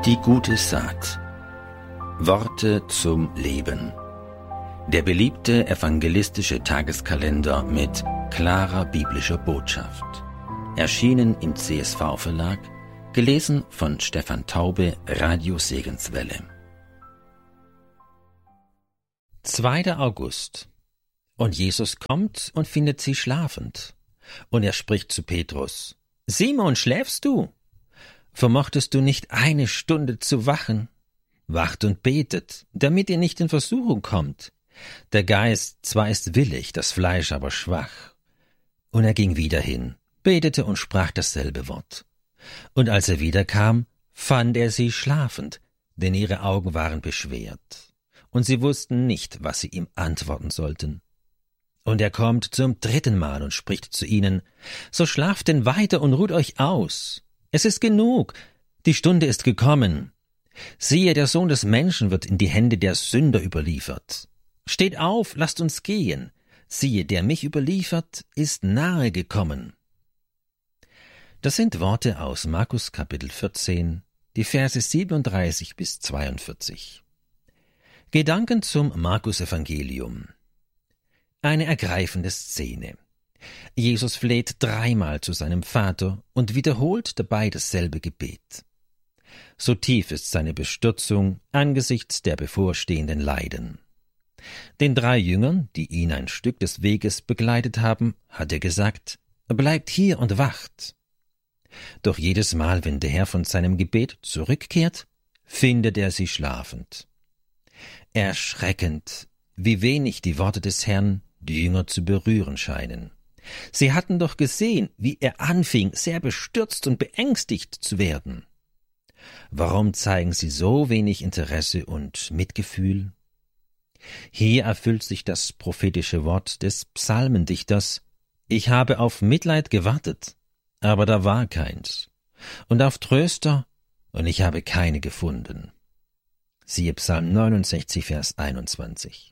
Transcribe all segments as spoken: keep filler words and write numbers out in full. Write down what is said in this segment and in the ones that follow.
Die gute Saat. Worte zum Leben. Der beliebte evangelistische Tageskalender mit klarer biblischer Botschaft. Erschienen im C S V-Verlag, gelesen von Stefan Taube, Radio Segenswelle. zweiter August. Und Jesus kommt und findet sie schlafend. Und er spricht zu Petrus: Simon, schläfst du? Vermochtest du nicht eine Stunde zu wachen? Wacht und betet, damit ihr nicht in Versuchung kommt. Der Geist zwar ist willig, das Fleisch aber schwach. Und er ging wieder hin, betete und sprach dasselbe Wort. Und als er wiederkam, fand er sie schlafend, denn ihre Augen waren beschwert. Und sie wussten nicht, was sie ihm antworten sollten. Und er kommt zum dritten Mal und spricht zu ihnen: So schlaft denn weiter und ruht euch aus. Es ist genug, die Stunde ist gekommen. Siehe, der Sohn des Menschen wird in die Hände der Sünder überliefert. Steht auf, lasst uns gehen. Siehe, der mich überliefert, ist nahe gekommen. Das sind Worte aus Markus Kapitel vierzehn, die Verse siebenunddreißig bis zweiundvierzig. Gedanken zum Markus-Evangelium. Eine ergreifende Szene. Jesus fleht dreimal zu seinem Vater und wiederholt dabei dasselbe Gebet. So tief ist seine Bestürzung angesichts der bevorstehenden Leiden. Den drei Jüngern, die ihn ein Stück des Weges begleitet haben, hat er gesagt: Bleibt hier und wacht. Doch jedes Mal, wenn der Herr von seinem Gebet zurückkehrt, findet er sie schlafend. Erschreckend, wie wenig die Worte des Herrn die Jünger zu berühren scheinen. Sie hatten doch gesehen, wie er anfing, sehr bestürzt und beängstigt zu werden. Warum zeigen sie so wenig Interesse und Mitgefühl? Hier erfüllt sich das prophetische Wort des Psalmendichters: Ich habe auf Mitleid gewartet, aber da war keins, und auf Tröster, und ich habe keine gefunden. Siehe Psalm neunundsechzig, Vers einundzwanzig.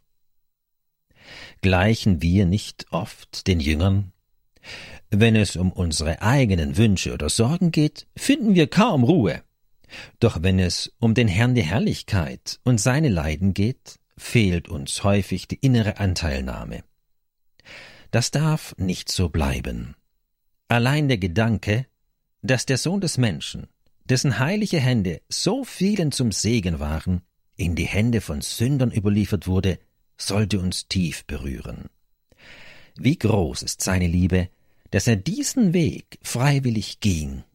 Gleichen wir nicht oft den Jüngern? Wenn es um unsere eigenen Wünsche oder Sorgen geht, finden wir kaum Ruhe. Doch wenn es um den Herrn der Herrlichkeit und seine Leiden geht, fehlt uns häufig die innere Anteilnahme. Das darf nicht so bleiben. Allein der Gedanke, dass der Sohn des Menschen, dessen heilige Hände so vielen zum Segen waren, in die Hände von Sündern überliefert wurde, sollte uns tief berühren. Wie groß ist seine Liebe, dass er diesen Weg freiwillig ging.